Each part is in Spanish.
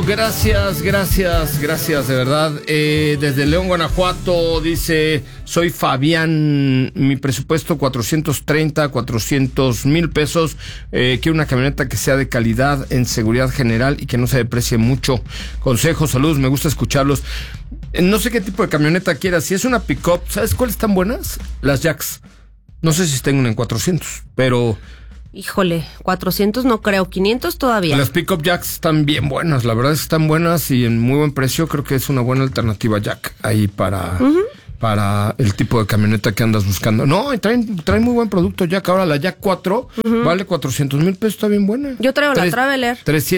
gracias, de verdad. Desde León, Guanajuato, dice, soy Fabián, mi presupuesto 400,000 pesos. Quiero una camioneta que sea de calidad, en seguridad general y que no se deprecie mucho. Consejos, saludos, me gusta escucharlos. No sé qué tipo de camioneta quieras. Si es una pick-up, ¿sabes cuáles están buenas? Las Jacks. No sé si estén una en 400, pero... Híjole, 400 no creo, 500 todavía. Las pick-up Jacks están bien buenas, la verdad es que están buenas y en muy buen precio. Creo que es una buena alternativa Jack ahí para el tipo de camioneta que andas buscando. No, traen muy buen producto Jack. Ahora la Jack 4 vale 400,000 pesos, está bien buena. Yo traigo la Traveler.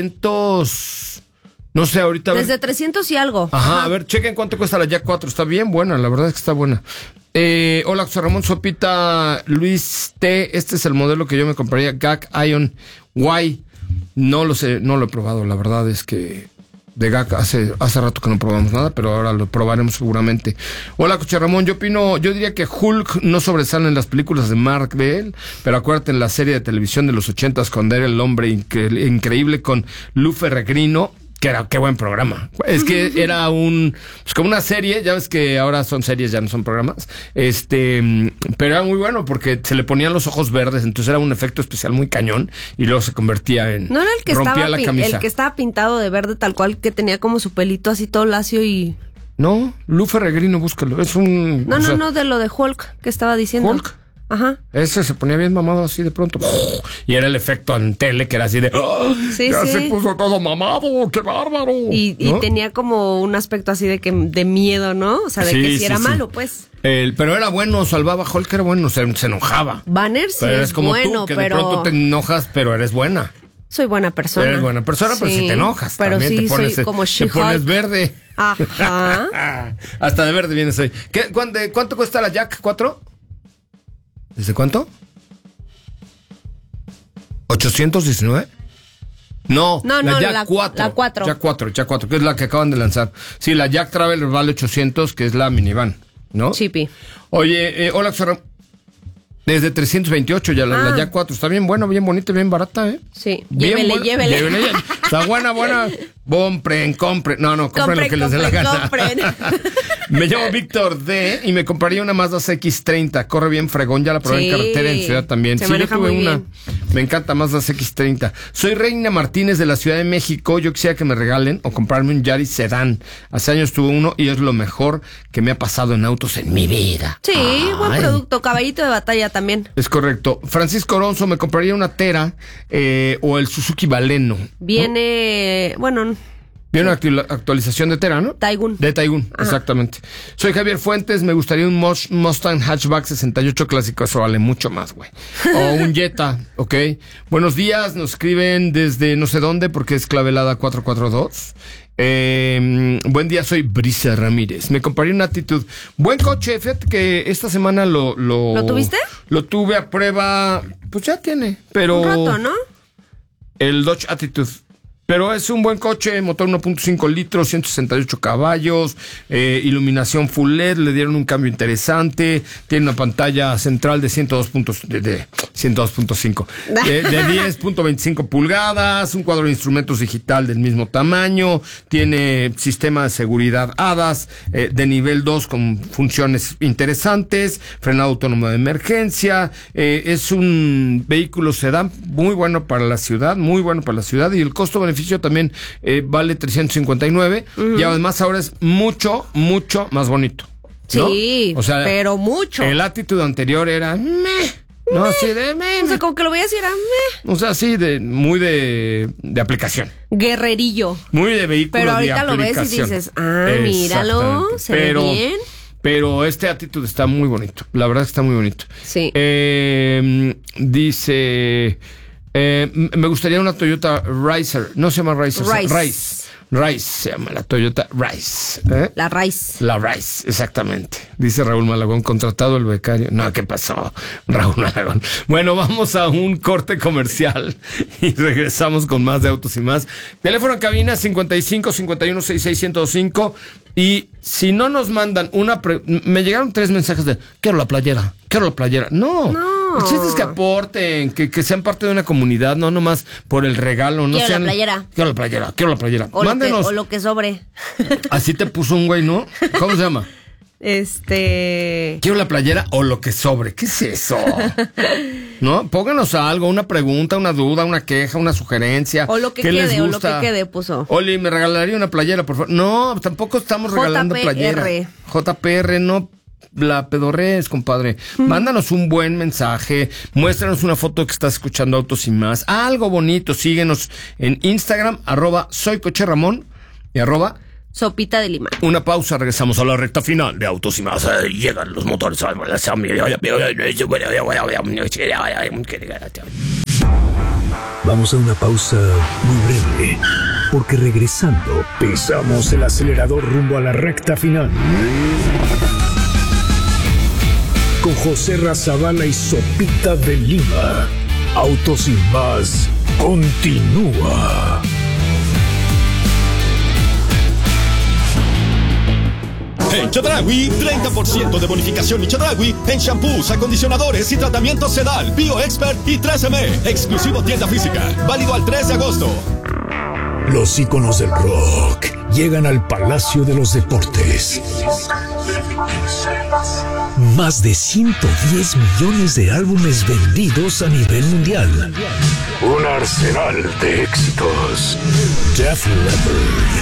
300... No sé, ahorita... Desde 300 y algo. Ajá, a ver, chequen cuánto cuesta la Jack 4. Está bien buena, la verdad es que está buena. Hola, José Ramón Sopita, Luis T. Este es el modelo que yo me compraría, GAC Ion Y. No lo sé, no lo he probado. La verdad es que de GAC hace rato que no probamos nada, pero ahora lo probaremos seguramente. Hola, José Ramón, yo diría que Hulk no sobresale en las películas de Marvel, pero acuérdate en la serie de televisión de los 80s cuando era el hombre increíble con Lou Ferrigno. Qué buen programa. Es que era como una serie, ya ves que ahora son series, ya no son programas. Pero era muy bueno porque se le ponían los ojos verdes, entonces era un efecto especial muy cañón y luego se convertía en... ¿No era el que rompía la camisa? El que estaba pintado de verde tal cual, que tenía como su pelito así todo lacio y... No, Lou Ferrigno, búscalo. Es un... No, de lo de Hulk que estaba diciendo. ¿Hulk? Ajá. Ese se ponía bien mamado así de pronto. Y era el efecto en tele que era así de... Sí, ya sí. se puso todo mamado, qué bárbaro. Y tenía como un aspecto así de miedo, ¿no? O sea, de que si era malo, pues. Pero era bueno, salvaba. Hulk era bueno, se enojaba. Banner sí pero es como bueno, tú, que pero... de pronto te enojas, pero eres buena. Soy buena persona. Eres buena persona, pero si te enojas pero también sí, te pones, soy como te pones verde. Ajá. Hasta de verde vienes hoy. ¿Cuánto cuesta la Jack 4? ¿Desde cuánto? ¿819? No, la Jack 4. La 4. Jack 4, que es la que acaban de lanzar. Sí, la Jack Traveler vale 800, que es la minivan, ¿no? Chipi. Oye, hola, desde 328 ya la Jack 4. Está bien buena, bien bonita, bien barata, ¿eh? Sí, bien llévele. Está buena. Compren. No, compren lo que les dé la gana. Me llamo Víctor D. y me compraría una Mazda CX-30. Corre bien fregón, ya la probé en carretera en ciudad también. Sí, yo tuve una. Bien. Me encanta Mazda CX-30. Soy Reina Martínez de la Ciudad de México. Yo quisiera que me regalen o comprarme un Yaris Sedán. Hace años tuve uno y es lo mejor que me ha pasado en autos en mi vida. Sí, buen producto. Caballito de batalla también. Es correcto. Francisco Oronzo, me compraría una Tera o el Suzuki Baleno. Viene, bueno... Viene una actualización de Tera, ¿no? Taigun. De Taigun, exactamente. Soy Javier Fuentes, me gustaría un Mustang Hatchback 68 clásico, eso vale mucho más, güey. O un Jetta, ¿ok? Buenos días, nos escriben desde no sé dónde porque es clavelada 442. Buen día, soy Brisa Ramírez. Me compraría una Attitude. Buen coche, fíjate que esta semana ¿Lo tuviste? Lo tuve a prueba, pues ya tiene, pero... Un rato, ¿no? El Dodge Attitude. Pero es un buen coche, motor 1.5 litros, 168 caballos, iluminación full LED, le dieron un cambio interesante, tiene una pantalla central de 102.5, de 10.25 pulgadas, un cuadro de instrumentos digital del mismo tamaño, tiene sistema de seguridad ADAS de nivel 2 con funciones interesantes, frenado autónomo de emergencia, es un vehículo sedán muy bueno para la ciudad, y el costo-beneficio también vale 359 y además ahora es mucho más bonito, ¿no? Sí, o sea, pero mucho. El Attitude anterior era no, así de o sea, como que lo veías y era o sea, así muy de aplicación. Guerrerillo. Muy de vehículo de aplicación. Pero ahorita lo ves y dices, míralo, se ve bien. Pero este Attitude está muy bonito, la verdad es que está muy bonito. Sí. Dice... me gustaría una Toyota Riser. No se llama Riser. Rise se llama la Toyota Rise. La Rise, exactamente. Dice Raúl Malagón, contratado el becario. No, ¿qué pasó, Raúl Malagón? Bueno, vamos a un corte comercial y regresamos con más de Autos y Más. Teléfono en cabina 55 51 66 105. Y si no nos mandan me llegaron 3 mensajes de quiero la playera. No. El chiste es que aporten, que sean parte de una comunidad, no nomás por el regalo. No quiero la playera. Mándenos. O lo que sobre. Así te puso un güey, ¿no? ¿Cómo se llama? Quiero la playera o lo que sobre. ¿Qué es eso? ¿No? Pónganos algo, una pregunta, una duda, una queja, una sugerencia. O lo que quede, puso. Oli, me regalaría una playera, por favor. No, tampoco estamos regalando playera. JPR, no la pedorres, compadre. Mándanos un buen mensaje, muéstranos una foto que estás escuchando Autos y Más. Algo bonito, síguenos en Instagram, @soycocherramón y @Sopita de Lima. Una pausa, regresamos a la recta final de Autos y Más. Llegan los motores. Vamos a una pausa muy breve, porque regresando pisamos el acelerador rumbo a la recta final. Con José Razabala y Sopita de Lima. Autos y Más continúa. En Chedraui, 30% de bonificación y Chedraui en shampoos, acondicionadores y tratamientos Sedal, BioExpert y 3M. Exclusivo tienda física. Válido al 3 de agosto. Los íconos del rock llegan al Palacio de los Deportes. Más de 110 millones de álbumes vendidos a nivel mundial. Un arsenal de éxitos. Def Leppard,